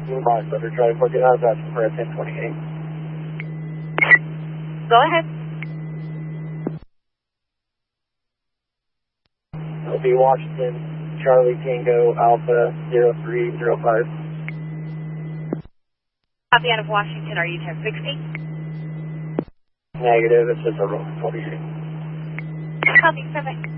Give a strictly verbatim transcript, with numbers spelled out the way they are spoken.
Box under Charlie fourteen, I was asking for a ten twenty-eight. Go ahead. It'll be Washington, Charlie Tango, Alpha, zero three zero five. Copy out of Washington, are you ten sixty? Negative, it's just a roll twenty-eight. Copy, perfect.